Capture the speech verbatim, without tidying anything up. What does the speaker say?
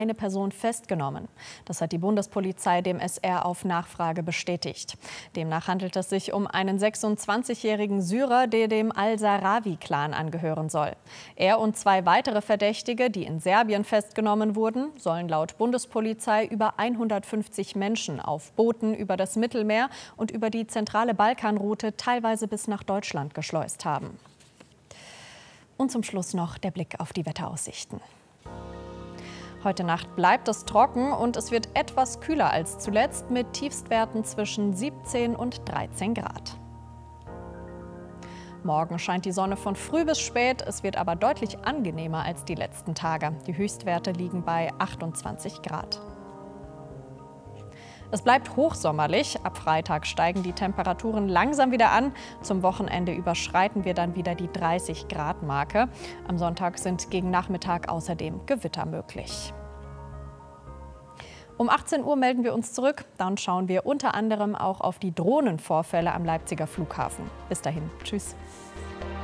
eine Person festgenommen. Das hat die Bundespolizei dem S R auf Nachfrage bestätigt. Demnach handelt es sich um einen sechsundzwanzigjährigen Syrer, der dem Al-Sarawi-Clan angehören soll. Er und zwei weitere Verdächtige, die in Serbien festgenommen wurden, sollen laut Bundespolizei über hundertfünfzig Menschen auf Booten über das Mittelmeer und über die zentrale Balkanroute teilweise bis nach Deutschland geschleust haben. Und zum Schluss noch der Blick auf die Wetteraussichten. Heute Nacht bleibt es trocken und es wird etwas kühler als zuletzt mit Tiefstwerten zwischen siebzehn und dreizehn Grad. Morgen scheint die Sonne von früh bis spät, es wird aber deutlich angenehmer als die letzten Tage. Die Höchstwerte liegen bei achtundzwanzig Grad. Es bleibt hochsommerlich. Ab Freitag steigen die Temperaturen langsam wieder an. Zum Wochenende überschreiten wir dann wieder die dreißig Grad Marke. Am Sonntag sind gegen Nachmittag außerdem Gewitter möglich. Um achtzehn Uhr melden wir uns zurück. Dann schauen wir unter anderem auch auf die Drohnenvorfälle am Leipziger Flughafen. Bis dahin. Tschüss.